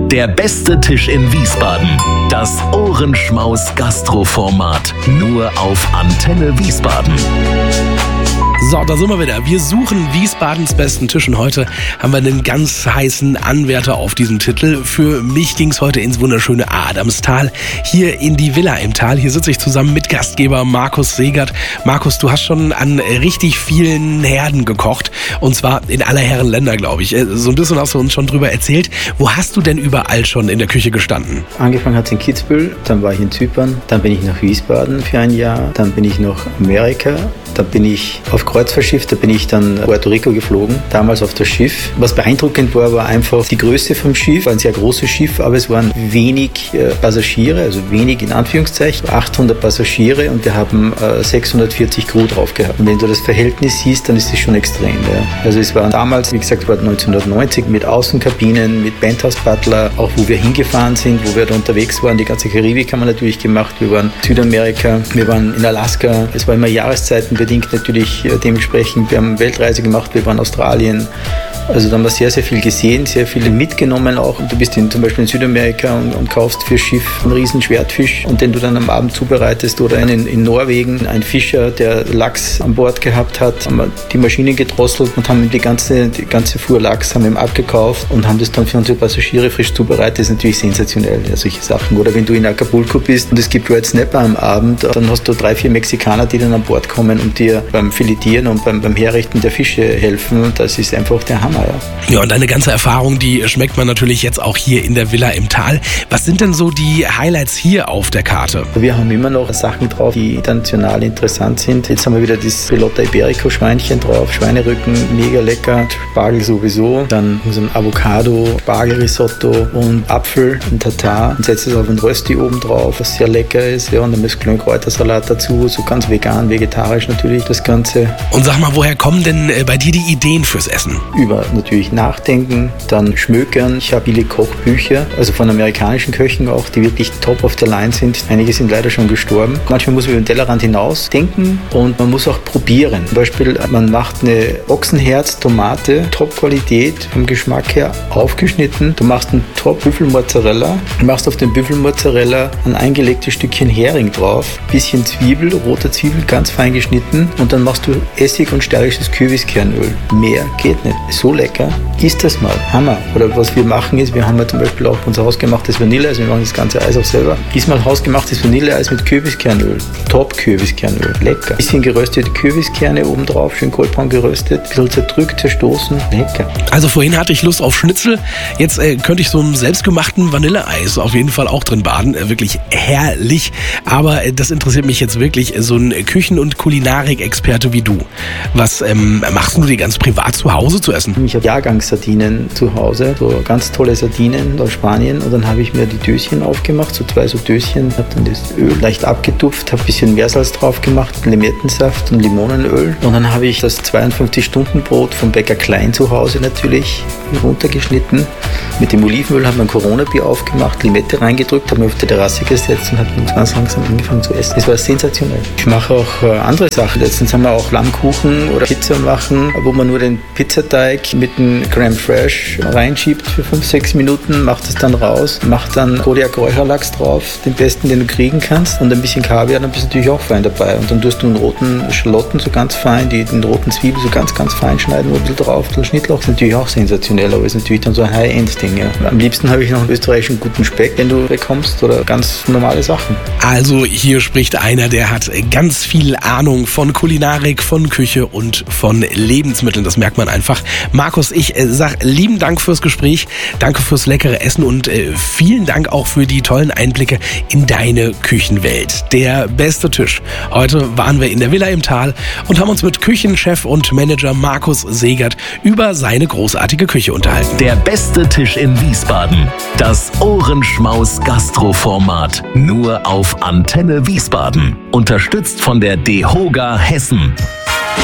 Der beste Tisch in Wiesbaden. Das Ohrenschmaus-Gastro-Format. Nur auf Antenne Wiesbaden. So, da sind wir wieder. Wir suchen Wiesbadens besten Tisch und heute haben wir einen ganz heißen Anwärter auf diesen Titel. Für mich ging es heute ins wunderschöne Adamstal, hier in die Villa im Tal. Hier sitze ich zusammen mit Gastgeber Markus Segert. Markus, du hast schon an richtig vielen Herden gekocht und zwar in aller Herren Länder, glaube ich. So ein bisschen hast du uns schon drüber erzählt. Wo hast du denn überall schon in der Küche gestanden? Angefangen hat es in Kitzbühel, dann war ich in Zypern, dann bin ich nach Wiesbaden für ein Jahr, dann bin ich nach Amerika. Da bin ich auf Kreuzfahrtschiff, da bin ich dann Puerto Rico geflogen, damals auf das Schiff. Was beeindruckend war, war einfach die Größe vom Schiff. War ein sehr großes Schiff, aber es waren wenig Passagiere, also wenig in Anführungszeichen, 800 Passagiere und wir haben 640 Crew drauf gehabt. Und wenn du das Verhältnis siehst, dann ist es schon extrem. Ja. Also es war damals, wie gesagt, war 1990 mit Außenkabinen, mit Penthouse Butler, auch wo wir hingefahren sind, wo wir da unterwegs waren. Die ganze Karibik haben wir natürlich gemacht. Wir waren in Südamerika, wir waren in Alaska. Es war immer jahreszeitenbedingt natürlich dementsprechend. Wir haben Weltreise gemacht, wir waren in Australien. Also da haben wir sehr, sehr viel gesehen, sehr viel mitgenommen auch. Und du bist zum Beispiel in Südamerika und kaufst für Schiff einen riesen Schwertfisch und den du dann am Abend zubereitest. Oder in Norwegen, ein Fischer, der Lachs an Bord gehabt hat, haben wir die Maschine gedrosselt und haben die ganze Fuhr Lachs haben wir ihm abgekauft und haben das dann für unsere Passagiere frisch zubereitet. Das ist natürlich sensationell, ja, solche Sachen. Oder wenn du in Acapulco bist und es gibt Red Snapper am Abend, dann hast du 3, 4 Mexikaner, die dann an Bord kommen und dir beim Filetieren und beim Herrichten der Fische helfen. Das ist einfach der Hammer. Ja, und deine ganze Erfahrung, die schmeckt man natürlich jetzt auch hier in der Villa im Tal. Was sind denn so die Highlights hier auf der Karte? Wir haben immer noch Sachen drauf, die international interessant sind. Jetzt haben wir wieder das Pelotta Iberico Schweinchen drauf, Schweinerücken, mega lecker, Spargel sowieso, dann unseren Avocado, Spargelrisotto und Apfel und Tatar und setzt es auf ein Rösti oben drauf, was sehr lecker ist. Ja, und dann ist ein Kräutersalat dazu, so ganz vegan, vegetarisch natürlich das Ganze. Und sag mal, woher kommen denn bei dir die Ideen fürs Essen? Über natürlich nachdenken, dann schmökern. Ich habe viele Kochbücher, also von amerikanischen Köchen auch, die wirklich top of the line sind. Einige sind leider schon gestorben. Manchmal muss man über den Tellerrand hinaus denken und man muss auch probieren. Zum Beispiel, man macht eine Ochsenherz-Tomate, Top-Qualität, vom Geschmack her aufgeschnitten. Du machst einen Top-Büffelmozzarella, machst auf den Büffelmozzarella ein eingelegtes Stückchen Hering drauf, bisschen Zwiebel, rote Zwiebel, ganz fein geschnitten und dann machst du Essig und steirisches Kürbiskernöl. Mehr geht nicht. So lecker. Isst das mal. Hammer. Oder was wir machen ist, wir haben ja zum Beispiel auch unser hausgemachtes Vanilleeis. Wir machen das ganze Eis auch selber. Iss mal hausgemachtes Vanilleeis mit Kürbiskernöl. Top Kürbiskernöl. Lecker. Bisschen geröstete Kürbiskerne oben drauf, schön goldbraun geröstet. Bisschen zerdrückt, zerstoßen. Lecker. Also vorhin hatte ich Lust auf Schnitzel. Jetzt könnte ich so einen selbstgemachten Vanilleeis auf jeden Fall auch drin baden. Wirklich herrlich. Aber das interessiert mich jetzt wirklich, so ein Küchen- und Kulinarik-Experte wie du. Was machst du dir ganz privat zu Hause zu essen? Ich habe Jahrgangssardinen zu Hause, so ganz tolle Sardinen aus Spanien und dann habe ich mir die Döschen aufgemacht, so 2 so Döschen, habe dann das Öl leicht abgetupft, habe ein bisschen Meersalz drauf gemacht, Limettensaft und Limonenöl und dann habe ich das 52-Stunden-Brot vom Bäcker Klein zu Hause natürlich runtergeschnitten. Mit dem Olivenöl habe ich ein Corona-Bier aufgemacht, Limette reingedrückt, habe mich auf die Terrasse gesetzt und habe ganz langsam angefangen zu essen. Das war sensationell. Ich mache auch andere Sachen. Letztens haben wir auch Lammkuchen oder Pizza machen, wo man nur den Pizzateig mit einem Crème Fraiche reinschiebt für 5-6 Minuten, macht es dann raus, macht dann Kodiak Räucherlachs drauf, den besten, den du kriegen kannst und ein bisschen Kaviar, dann bist du natürlich auch fein dabei. Und dann tust du einen roten Schalotten so ganz fein, den roten Zwiebel so ganz, ganz fein schneiden, ein bisschen drauf, ein bisschen Schnittlauch, ist natürlich auch sensationell, aber ist natürlich dann so ein High-End-Ding. Ja. Am liebsten habe ich noch einen österreichischen guten Speck, den du bekommst oder ganz normale Sachen. Also hier spricht einer, der hat ganz viel Ahnung von Kulinarik, von Küche und von Lebensmitteln, das merkt man einfach. Markus, ich sag lieben Dank fürs Gespräch, danke fürs leckere Essen und vielen Dank auch für die tollen Einblicke in deine Küchenwelt. Der beste Tisch. Heute waren wir in der Villa im Tal und haben uns mit Küchenchef und Manager Markus Segert über seine großartige Küche unterhalten. Der beste Tisch in Wiesbaden. Das Ohrenschmaus-Gastro-Format. Nur auf Antenne Wiesbaden. Unterstützt von der DEHOGA Hessen.